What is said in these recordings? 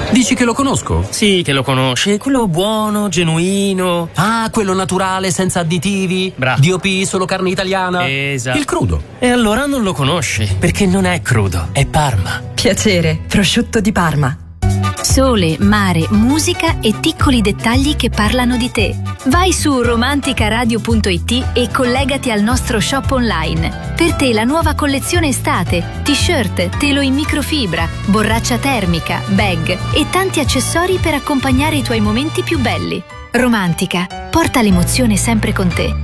Dici che lo conosco? Sì, che lo conosce, quello buono, genuino. Ah, quello naturale, senza additivi. Bravo. DOP, solo carne italiana. Esatto. Il crudo. E allora non lo conosce, perché non è crudo, è Parma. Piacere, prosciutto di Parma. Sole, mare, musica e piccoli dettagli che parlano di te. Vai su romanticaradio.it e collegati al nostro shop online. Per te la nuova collezione estate, t-shirt, telo in microfibra, borraccia termica, bag e tanti accessori per accompagnare i tuoi momenti più belli. Romantica, porta l'emozione sempre con te.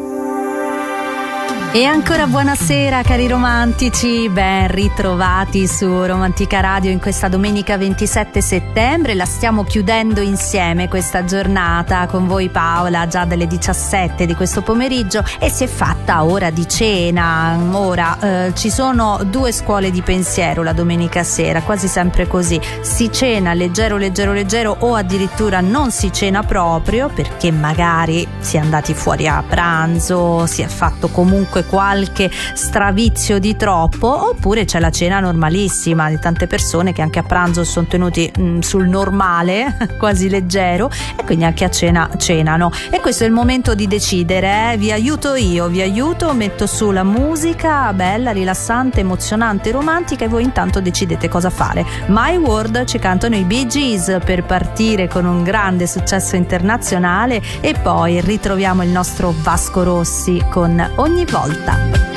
E ancora buonasera cari romantici, ben ritrovati su Romantica Radio in questa domenica 27 settembre, la stiamo chiudendo insieme questa giornata con voi Paola già dalle 17 di questo pomeriggio e si è fatta ora di cena. Ora ci sono due scuole di pensiero la domenica sera, quasi sempre così, si cena leggero o addirittura non si cena proprio perché magari si è andati fuori a pranzo, si è fatto comunque qualche stravizio di troppo, oppure c'è la cena normalissima di tante persone che anche a pranzo sono tenuti sul normale quasi leggero e quindi anche a cena cenano e questo è il momento di decidere. Vi aiuto io, metto su la musica bella, rilassante, emozionante, romantica e voi intanto decidete cosa fare. My World ci cantano i Bee Gees per partire con un grande successo internazionale e poi ritroviamo il nostro Vasco Rossi con Ogni volta.